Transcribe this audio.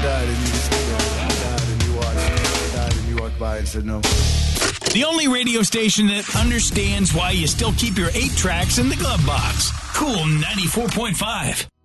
died and you just died and you watched. Died and you walked by and said no. The only radio station that understands why you still keep your 8 tracks in the glove box. Cool 94.5.